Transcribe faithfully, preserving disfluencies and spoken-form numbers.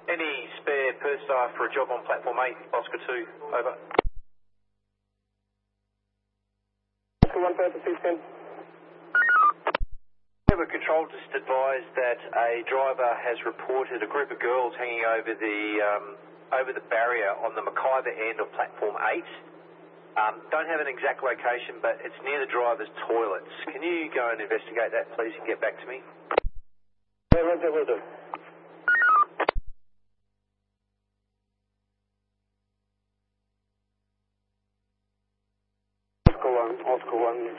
Any spare per staff for a job on platform eight, Oscar two, over. Oscar one person, please ten. We're control just advised that a driver has reported a group of girls hanging over the um, over the barrier on the McIver end of platform eight. Um, don't have an exact location, but it's near the driver's toilets. Can you go and investigate that, please, and get back to me? Yeah, Roger, will do.